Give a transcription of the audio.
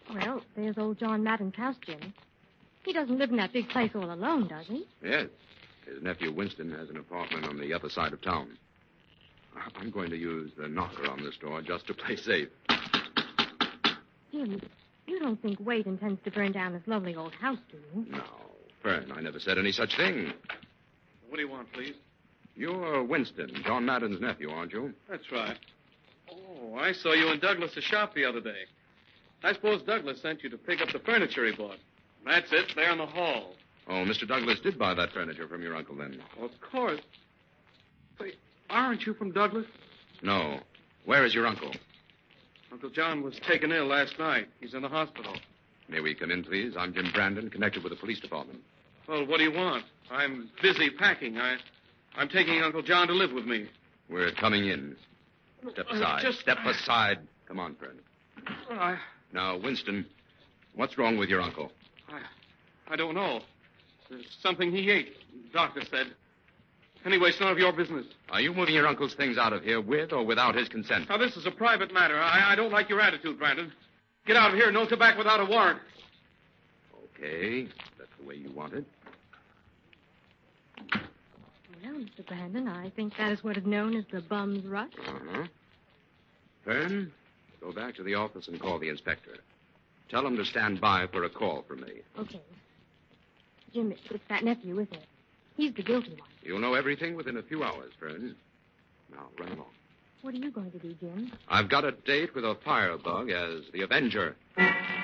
Well, there's old John Madden's house, Jim. He doesn't live in that big place all alone, does he? Yes. His nephew Winston has an apartment on the other side of town. I'm going to use the knocker on this door just to play safe. Jim, you don't think Wade intends to burn down this lovely old house, do you? No, Fern, I never said any such thing. What do you want, please? You're Winston, John Madden's nephew, aren't you? That's right. Oh, I saw you in Douglas' shop the other day. I suppose Douglas sent you to pick up the furniture he bought. That's it, there in the hall. Oh, Mr. Douglas did buy that furniture from your uncle then? Of course. Say, aren't you from Douglas? No. Where is your uncle? Uncle John was taken ill last night. He's in the hospital. May we come in, please? I'm Jim Brandon, connected with the police department. Well, what do you want? I'm busy packing. I'm taking Uncle John to live with me. We're coming in. Step aside. Step aside. Come on, friend. Now, Winston, what's wrong with your uncle? I don't know. There's something he ate, the doctor said. Anyway, it's none of your business. Are you moving your uncle's things out of here with or without his consent? Now, this is a private matter. I don't like your attitude, Brandon. Get out of here and don't come back without a warrant. Okay. That's the way you want it. Well, Mr. Brandon, I think that is what is known as the bum's rush. Uh-huh. Fern, go back to the office and call the inspector. Tell him to stand by for a call from me. Okay. Jim, it's that nephew, isn't it? He's the guilty one. You'll know everything within a few hours, Fern. Now, run along. What are you going to do, Jim? I've got a date with a firebug as the Avenger.